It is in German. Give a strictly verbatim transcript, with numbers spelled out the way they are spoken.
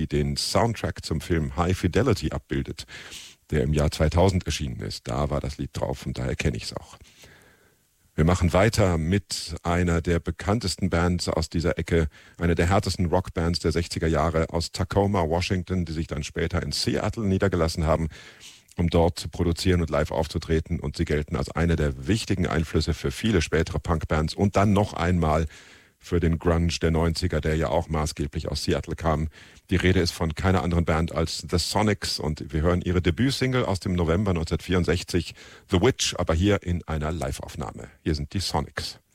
den Soundtrack zum Film High Fidelity abbildet, der im Jahr zweitausend erschienen ist. Da war das Lied drauf und daher kenne ich es auch. Wir machen weiter mit einer der bekanntesten Bands aus dieser Ecke, einer der härtesten Rockbands der sechziger Jahre aus Tacoma, Washington, die sich dann später in Seattle niedergelassen haben, um dort zu produzieren und live aufzutreten. Und sie gelten als eine der wichtigen Einflüsse für viele spätere Punkbands und dann noch einmal für den Grunge der neunziger, der ja auch maßgeblich aus Seattle kam. Die Rede ist von keiner anderen Band als The Sonics und wir hören ihre Debütsingle aus dem November neunzehnhundertvierundsechzig, The Witch, aber hier in einer Live-Aufnahme. Hier sind die Sonics.